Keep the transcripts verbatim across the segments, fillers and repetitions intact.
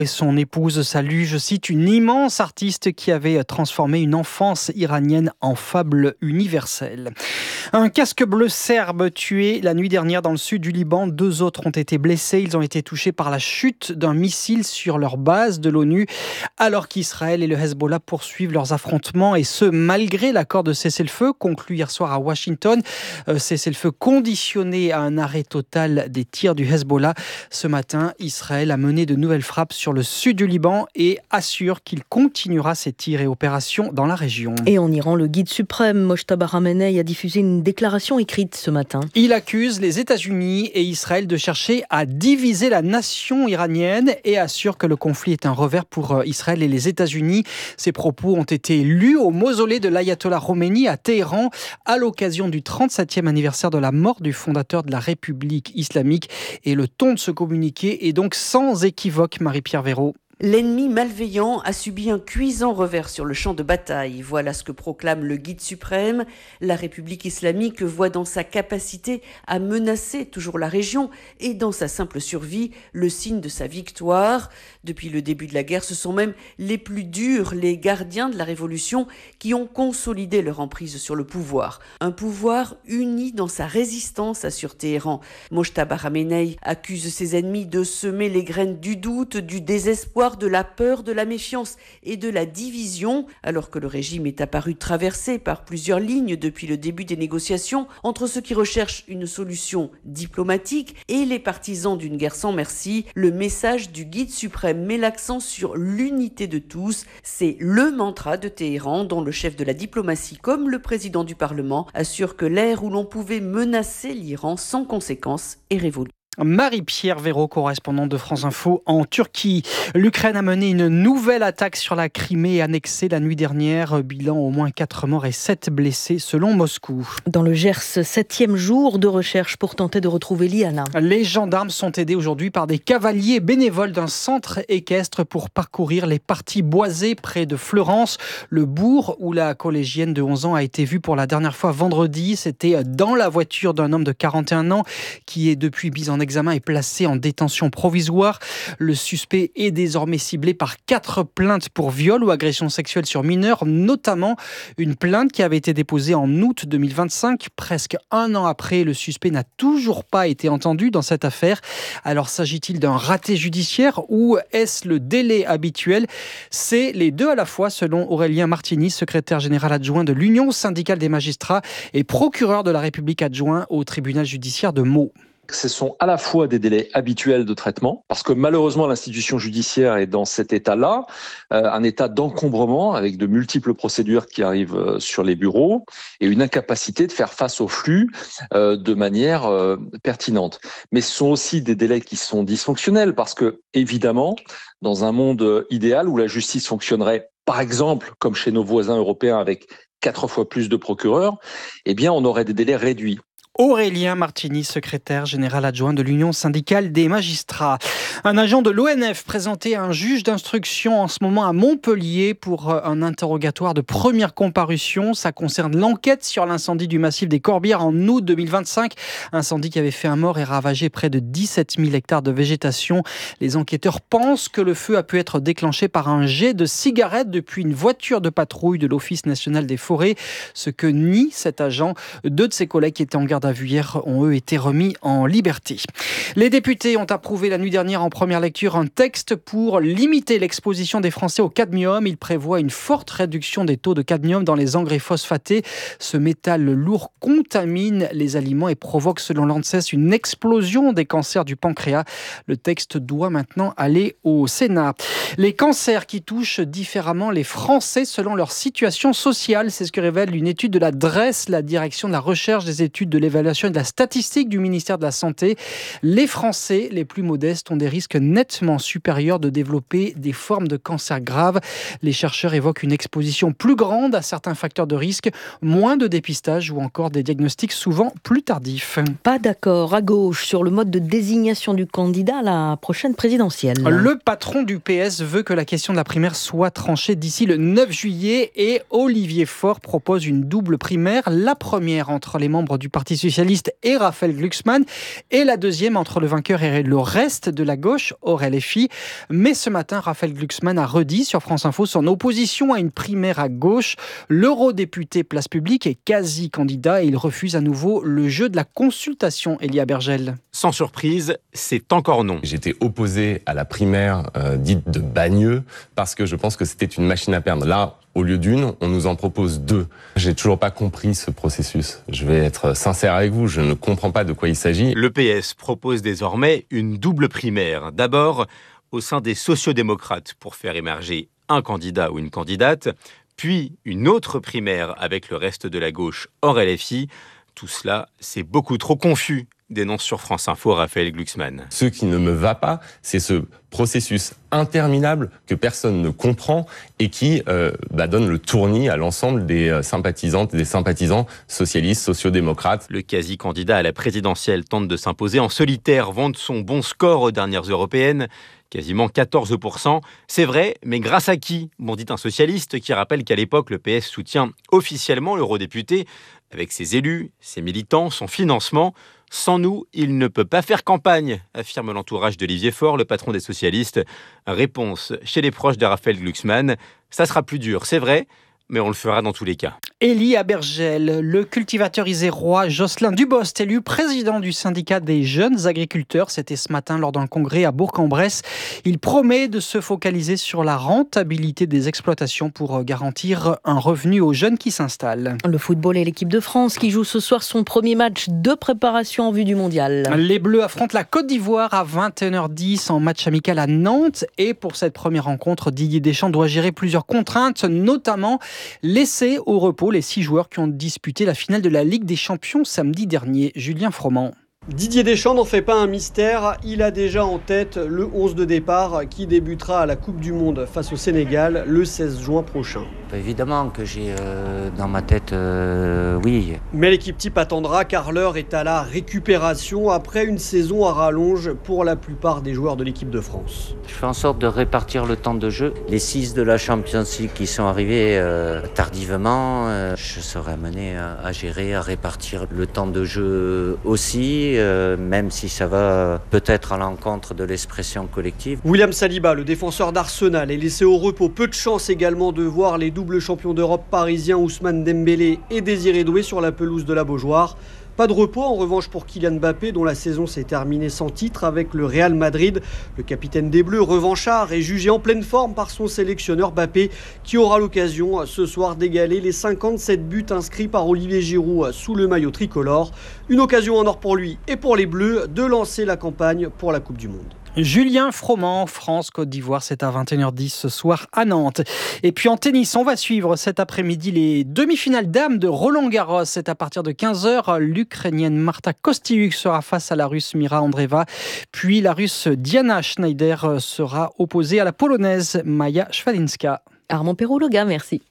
Et son épouse salue, je cite, une immense artiste qui avait transformé une enfance iranienne en fable universelle. Un casque bleu serbe tué la nuit dernière dans le sud du Liban. Deux autres ont été blessés. Ils ont été touchés par la chute d'un missile sur leur base de l'ONU, alors qu'Israël et le Hezbollah poursuivent leurs affrontements, et ce, malgré l'accord de cessez-le-feu conclu hier soir à Washington. Euh, cessez-le-feu conditionné à un arrêt total des tirs du Hezbollah. Ce matin, Israël a mené de nouvelles frappes sur le sud du Liban et assure qu'il continuera ses tirs et opérations dans la région. Et en Iran, le guide suprême Mojtaba Khamenei a diffusé une déclaration écrite ce matin. Il accuse les États-Unis et Israël de chercher à diviser la nation iranienne et assure que le conflit est un revers pour Israël et les États-Unis. Ces propos ont été lus au mausolée de l'ayatollah Khomeini à Téhéran à l'occasion du trente-septième anniversaire de la mort du fondateur de la République islamique. Et le ton de ce communiqué est donc sans équivoque, Marie-Pierre Véraud. L'ennemi malveillant a subi un cuisant revers sur le champ de bataille. Voilà ce que proclame le guide suprême. La République islamique voit dans sa capacité à menacer toujours la région et dans sa simple survie le signe de sa victoire. Depuis le début de la guerre, ce sont même les plus durs, les gardiens de la révolution, qui ont consolidé leur emprise sur le pouvoir. Un pouvoir uni dans sa résistance, assure Téhéran. Mojtaba Khamenei accuse ses ennemis de semer les graines du doute, du désespoir, de la peur, de la méfiance et de la division, alors que le régime est apparu traversé par plusieurs lignes depuis le début des négociations entre ceux qui recherchent une solution diplomatique et les partisans d'une guerre sans merci. Le message du guide suprême met l'accent sur l'unité de tous. C'est le mantra de Téhéran, dont le chef de la diplomatie comme le président du Parlement assure que l'ère où l'on pouvait menacer l'Iran sans conséquence est révolue. Marie-Pierre Véraud, correspondante de France Info en Turquie. L'Ukraine a mené une nouvelle attaque sur la Crimée annexée la nuit dernière. Bilan au moins quatre morts et sept blessés selon Moscou. Dans le Gers, septième jour de recherche pour tenter de retrouver Liana. Les gendarmes sont aidés aujourd'hui par des cavaliers bénévoles d'un centre équestre pour parcourir les parties boisées près de Fleurance, le bourg où la collégienne de onze ans a été vue pour la dernière fois vendredi. C'était dans la voiture d'un homme de quarante et un ans qui est depuis mis en examen et placé en détention provisoire. Le suspect est désormais ciblé par quatre plaintes pour viol ou agression sexuelle sur mineurs, notamment une plainte qui avait été déposée en août deux mille vingt-cinq. Presque un an après, le suspect n'a toujours pas été entendu dans cette affaire. Alors s'agit-il d'un raté judiciaire ou est-ce le délai habituel ? C'est les deux à la fois, selon Aurélien Martini, secrétaire général adjoint de l'Union syndicale des magistrats et procureur de la République adjoint au tribunal judiciaire de Meaux. Ce sont à la fois des délais habituels de traitement, parce que malheureusement l'institution judiciaire est dans cet état-là, euh, un état d'encombrement avec de multiples procédures qui arrivent euh, sur les bureaux et une incapacité de faire face au flux euh, de manière euh, pertinente. Mais ce sont aussi des délais qui sont dysfonctionnels, parce que évidemment, dans un monde idéal où la justice fonctionnerait, par exemple, comme chez nos voisins européens avec quatre fois plus de procureurs, eh bien on aurait des délais réduits. Aurélien Martini, secrétaire général adjoint de l'Union syndicale des magistrats. Un agent de l'O N F présenté à un juge d'instruction en ce moment à Montpellier pour un interrogatoire de première comparution. Ça concerne l'enquête sur l'incendie du massif des Corbières en août deux mille vingt-cinq. Incendie qui avait fait un mort et ravagé près de dix-sept mille hectares de végétation. Les enquêteurs pensent que le feu a pu être déclenché par un jet de cigarette depuis une voiture de patrouille de l'Office national des forêts. Ce que nie cet agent. Deux de ses collègues qui étaient en garde à vue hier ont eux été remis en liberté. Les députés ont approuvé la nuit dernière en première lecture un texte pour limiter l'exposition des Français au cadmium. Il prévoit une forte réduction des taux de cadmium dans les engrais phosphatés. Ce métal lourd contamine les aliments et provoque, selon l'ANSES, une explosion des cancers du pancréas. Le texte doit maintenant aller au Sénat. Les cancers qui touchent différemment les Français selon leur situation sociale, c'est ce que révèle une étude de la D R E S, la direction de la recherche, des études de l'évaluation et de la statistique du ministère de la Santé. Les Français les plus modestes ont des risques nettement supérieurs de développer des formes de cancer graves. Les chercheurs évoquent une exposition plus grande à certains facteurs de risque, moins de dépistage ou encore des diagnostics souvent plus tardifs. Pas d'accord à gauche sur le mode de désignation du candidat à la prochaine présidentielle. Le patron du P S veut que la question de la primaire soit tranchée d'ici le neuf juillet et Olivier Faure propose une double primaire, la première entre les membres du Parti Socialiste et Raphaël Glucksmann, et la deuxième entre le vainqueur et le reste de la gauche, Aurel Effi. Mais ce matin, Raphaël Glucksmann a redit sur France Info son opposition à une primaire à gauche. L'eurodéputé Place Publique est quasi candidat et il refuse à nouveau le jeu de la consultation. Elia Bergel. Sans surprise, c'est encore non. J'étais opposé à la primaire euh, dite de Bagneux parce que je pense que c'était une machine à perdre. Là, au lieu d'une, on nous en propose deux. J'ai toujours pas compris ce processus. Je vais être sincère avec vous, je ne comprends pas de quoi il s'agit. Le P S propose désormais une double primaire. D'abord, au sein des sociodémocrates pour faire émerger un candidat ou une candidate, puis une autre primaire avec le reste de la gauche hors L F I. Tout cela, c'est beaucoup trop confus, dénonce sur France Info Raphaël Glucksmann. Ce qui ne me va pas, c'est ce processus interminable que personne ne comprend et qui euh, bah, donne le tournis à l'ensemble des sympathisantes et des sympathisants socialistes, sociodémocrates. Le quasi-candidat à la présidentielle tente de s'imposer en solitaire, vante son bon score aux dernières européennes, quasiment quatorze pour cent. C'est vrai, mais grâce à qui ? Bondit un socialiste qui rappelle qu'à l'époque, le P S soutient officiellement l'eurodéputé avec ses élus, ses militants, son financement. Sans nous, il ne peut pas faire campagne, affirme l'entourage d'Olivier Faure, le patron des socialistes. Réponse chez les proches de Raphaël Glucksmann. Ça sera plus dur, c'est vrai, mais on le fera dans tous les cas. Elia Bergel, le cultivateur isérois Jocelyn Dubost, élu président du syndicat des jeunes agriculteurs. C'était ce matin lors d'un congrès à Bourg-en-Bresse. Il promet de se focaliser sur la rentabilité des exploitations pour garantir un revenu aux jeunes qui s'installent. Le football et l'équipe de France qui joue ce soir son premier match de préparation en vue du mondial. Les Bleus affrontent la Côte d'Ivoire à vingt et une heures dix en match amical à Nantes. Et pour cette première rencontre, Didier Deschamps doit gérer plusieurs contraintes, notamment laisser au repos les six joueurs qui ont disputé la finale de la Ligue des Champions samedi dernier. Julien Froment. Didier Deschamps n'en fait pas un mystère, il a déjà en tête le onze de départ qui débutera à la Coupe du Monde face au Sénégal le seize juin prochain. Évidemment que j'ai euh, dans ma tête, euh, oui. Mais l'équipe type attendra car l'heure est à la récupération après une saison à rallonge pour la plupart des joueurs de l'équipe de France. Je fais en sorte de répartir le temps de jeu. Les six de la Champions League qui sont arrivés euh, tardivement, euh, je serai amené à, à gérer, à répartir le temps de jeu aussi. Euh, même si ça va peut-être à l'encontre de l'expression collective. William Saliba, le défenseur d'Arsenal, est laissé au repos. Peu de chance également de voir les doubles champions d'Europe parisiens Ousmane Dembélé et Désiré Doué sur la pelouse de la Beaujoire. Pas de repos en revanche pour Kylian Mbappé dont la saison s'est terminée sans titre avec le Real Madrid. Le capitaine des Bleus, revanchard, est jugé en pleine forme par son sélectionneur Mbappé qui aura l'occasion ce soir d'égaler les cinquante-sept buts inscrits par Olivier Giroud sous le maillot tricolore. Une occasion en or pour lui et pour les Bleus de lancer la campagne pour la Coupe du Monde. Julien Froment, France-Côte d'Ivoire, c'est à vingt et une heures dix ce soir à Nantes. Et puis en tennis, on va suivre cet après-midi les demi-finales dames de Roland-Garros. C'est à partir de quinze heures. L'Ukrainienne Marta Kostyuk sera face à la Russe Mira Andreeva. Puis la Russe Diana Schneider sera opposée à la Polonaise Maja Szwalinska. Armand Perrault-Loga, merci.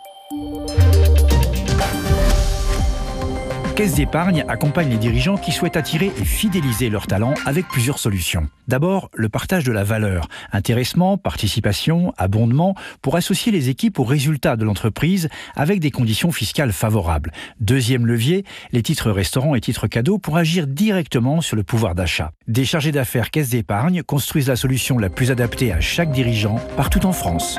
Caisse d'épargne accompagne les dirigeants qui souhaitent attirer et fidéliser leurs talents avec plusieurs solutions. D'abord, le partage de la valeur, intéressement, participation, abondement, pour associer les équipes aux résultats de l'entreprise avec des conditions fiscales favorables. Deuxième levier, les titres restaurants et titres cadeaux pour agir directement sur le pouvoir d'achat. Des chargés d'affaires Caisse d'épargne construisent la solution la plus adaptée à chaque dirigeant partout en France.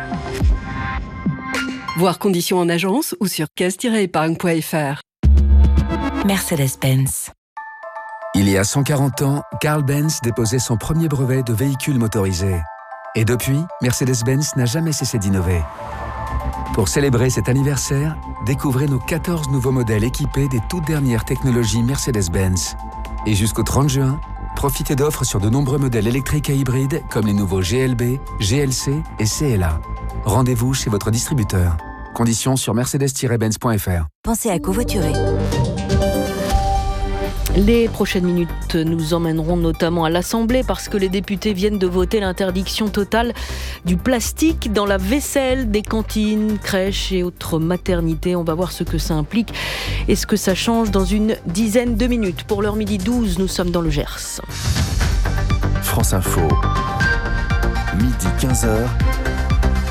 Voir conditions en agence ou sur caisse tiret épargne point f r. Mercedes-Benz. Il y a cent quarante ans, Carl Benz déposait son premier brevet de véhicule motorisé. Et depuis, Mercedes-Benz n'a jamais cessé d'innover. Pour célébrer cet anniversaire, découvrez nos quatorze nouveaux modèles équipés des toutes dernières technologies Mercedes-Benz. Et jusqu'au trente juin, profitez d'offres sur de nombreux modèles électriques et hybrides comme les nouveaux G L B, G L C et C L A. Rendez-vous chez votre distributeur. Conditions sur mercedes tiret benz point f r. Pensez à covoiturer. Les prochaines minutes nous emmèneront notamment à l'Assemblée parce que les députés viennent de voter l'interdiction totale du plastique dans la vaisselle des cantines, crèches et autres maternités. On va voir ce que ça implique et ce que ça change dans une dizaine de minutes. Pour l'heure midi douze, nous sommes dans le Gers. France Info, midi quinze heures,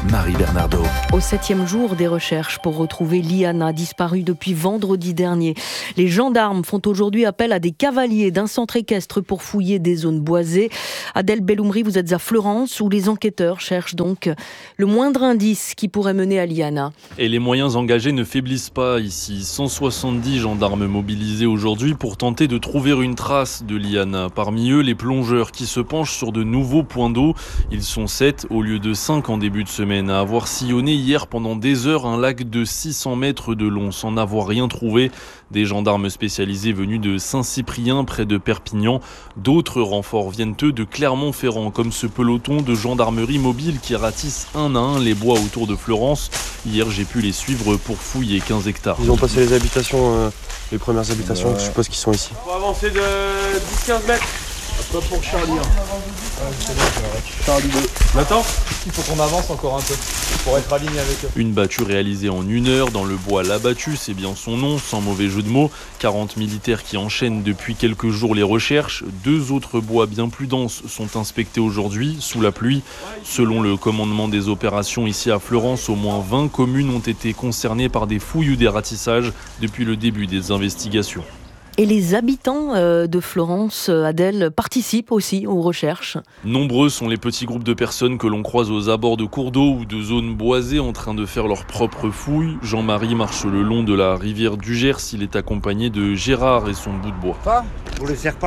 Marie Bernardo. Au septième jour des recherches pour retrouver Liana, disparue depuis vendredi dernier. Les gendarmes font aujourd'hui appel à des cavaliers d'un centre équestre pour fouiller des zones boisées. Adèle Belloumri, vous êtes à Fleurance où les enquêteurs cherchent donc le moindre indice qui pourrait mener à Liana. Et les moyens engagés ne faiblissent pas ici. cent soixante-dix gendarmes mobilisés aujourd'hui pour tenter de trouver une trace de Liana. Parmi eux, les plongeurs qui se penchent sur de nouveaux points d'eau. Ils sont sept au lieu de cinq en début de semaine à avoir sillonné hier pendant des heures un lac de six cents mètres de long sans n'avoir rien trouvé. Des gendarmes spécialisés venus de Saint-Cyprien près de Perpignan. D'autres renforts viennent eux de Clermont-Ferrand comme ce peloton de gendarmerie mobile qui ratisse un à un les bois autour de Fleurance. Hier j'ai pu les suivre pour fouiller quinze hectares. Ils ont passé les habitations, euh, les premières habitations, ouais. Je suppose qu'ils sont ici. On va avancer de dix à quinze mètres. Pas pour Charlie. Hein. Charlie deux. Maintenant, il faut qu'on avance encore un peu pour être aligné avec eux. Une battue réalisée en une heure dans le bois La Battue, c'est bien son nom, sans mauvais jeu de mots. quarante militaires qui enchaînent depuis quelques jours les recherches. Deux autres bois bien plus denses sont inspectés aujourd'hui, sous la pluie. Selon le commandement des opérations ici à Fleurance, au moins vingt communes ont été concernées par des fouilles ou des ratissages depuis le début des investigations. Et les habitants de Fleurance, Adèle, participent aussi aux recherches. Nombreux sont les petits groupes de personnes que l'on croise aux abords de cours d'eau ou de zones boisées en train de faire leurs propres fouilles. Jean-Marie marche le long de la rivière du Gers. Il est accompagné de Gérard et son bout de bois. Ça, pour les serpents.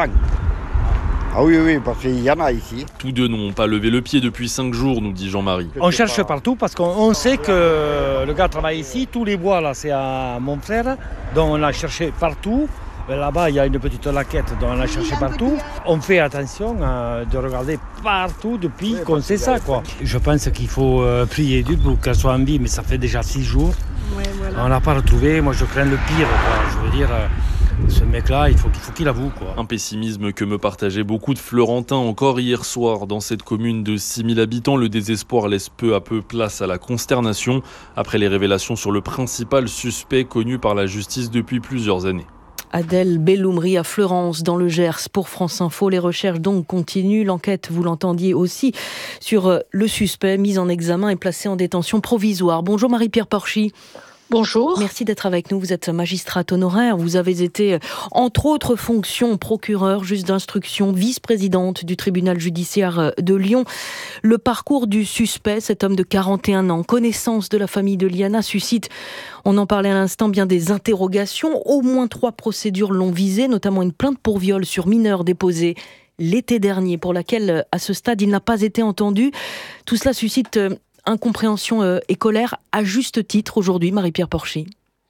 Ah oui, oui, parce qu'il y en a ici. Tous deux n'ont pas levé le pied depuis cinq jours, nous dit Jean-Marie. On cherche partout parce qu'on sait que le gars travaille ici. Tous les bois, là, c'est à mon frère. Donc on a cherché partout. Là-bas, il y a une petite laquette dont on a cherché partout. On fait attention euh, de regarder partout depuis oui, qu'on sait ça, quoi. Je pense qu'il faut euh, prier Dieu pour qu'elle soit en vie, mais ça fait déjà six jours. Ouais, voilà. On ne l'a pas retrouvé. Moi, je crains le pire, quoi. Je veux dire, euh, ce mec-là, il faut, il faut qu'il avoue, quoi. Un pessimisme que me partageaient beaucoup de Florentins encore hier soir. Dans cette commune de six mille habitants, le désespoir laisse peu à peu place à la consternation après les révélations sur le principal suspect connu par la justice depuis plusieurs années. Adèle Belloumri à Fleurance dans le Gers pour France Info. Les recherches donc continuent. L'enquête, vous l'entendiez aussi, sur le suspect mis en examen et placé en détention provisoire. Bonjour Marie-Pierre Porchy. Bonjour. Merci d'être avec nous. Vous êtes magistrate honoraire. Vous avez été, entre autres fonctions, procureur, juge d'instruction, vice-présidente du tribunal judiciaire de Lyon. Le parcours du suspect, cet homme de quarante et un ans, connaissance de la famille de Liana, suscite, on en parlait à l'instant, bien des interrogations. Au moins trois procédures l'ont visé, notamment une plainte pour viol sur mineur déposée l'été dernier, pour laquelle, à ce stade, il n'a pas été entendu. Tout cela suscite incompréhension euh, et colère à juste titre aujourd'hui, Marie-Pierre Porchy.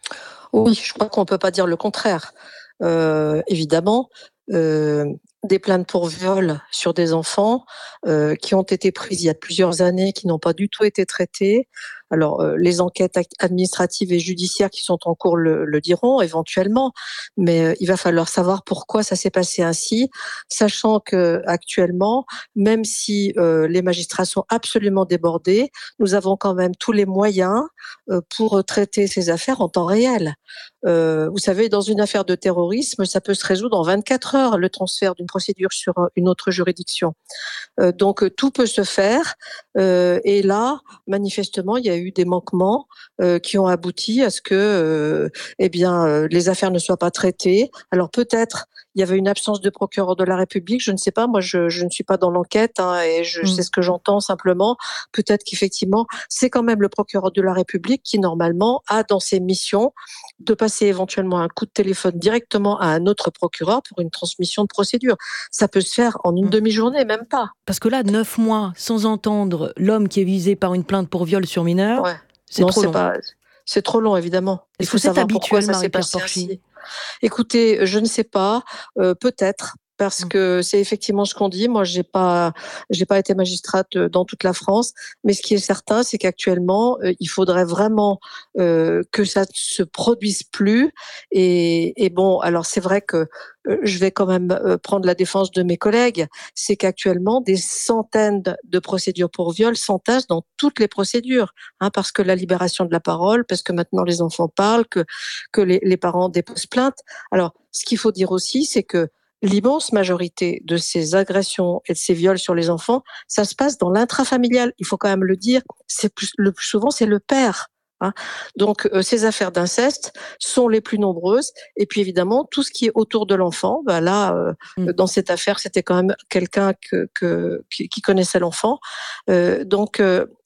Oui, je crois qu'on ne peut pas dire le contraire. Euh, évidemment, euh, des plaintes pour viol sur des enfants euh, qui ont été prises il y a plusieurs années, qui n'ont pas du tout été traitées. Alors, euh, les enquêtes administratives et judiciaires qui sont en cours le, le diront éventuellement, mais euh, il va falloir savoir pourquoi ça s'est passé ainsi, sachant que actuellement, même si euh, les magistrats sont absolument débordés, nous avons quand même tous les moyens euh, pour traiter ces affaires en temps réel. Euh, vous savez, dans une affaire de terrorisme, ça peut se résoudre en vingt-quatre heures, le transfert d'une procédure sur une autre juridiction. Euh, donc, tout peut se faire. Euh, et là, manifestement, il y a eu des manquements euh, qui ont abouti à ce que euh, eh bien, euh, les affaires ne soient pas traitées. Alors, peut-être, il y avait une absence de procureur de la République. Je ne sais pas. Moi, je, je ne suis pas dans l'enquête hein, et je, mmh. sais ce que j'entends simplement. Peut-être qu'effectivement, c'est quand même le procureur de la République qui, normalement, a dans ses missions de passer éventuellement un coup de téléphone directement à un autre procureur pour une transmission de procédure. Ça peut se faire en une mmh. demi-journée, même pas. Parce que là, neuf mois sans entendre l'homme qui est visé par une plainte pour viol sur mineur, ouais. c'est non, trop c'est long. Pas, c'est trop long, évidemment. Il Est-ce faut que c'est savoir habituel, pourquoi ça s'est passé ainsi. Écoutez, je ne sais pas, euh, peut-être. Parce que c'est effectivement ce qu'on dit. Moi, j'ai pas, j'ai pas été magistrate dans toute la France, mais ce qui est certain, c'est qu'actuellement, euh, il faudrait vraiment euh, que ça ne se produise plus. Et, et bon, alors c'est vrai que euh, je vais quand même euh, prendre la défense de mes collègues. C'est qu'actuellement, des centaines de procédures pour viol s'entassent dans toutes les procédures, hein, parce que la libération de la parole, parce que maintenant les enfants parlent, que que les, les parents déposent plainte. Alors, ce qu'il faut dire aussi, c'est que l'immense majorité de ces agressions et de ces viols sur les enfants, ça se passe dans l'intrafamilial. Il faut quand même le dire, c'est plus, le plus souvent, c'est le père. Hein. Donc, euh, ces affaires d'inceste sont les plus nombreuses. Et puis, évidemment, tout ce qui est autour de l'enfant, bah là, euh, mmh. dans cette affaire, c'était quand même quelqu'un que, que, qui, qui connaissait l'enfant. Euh, donc, euh,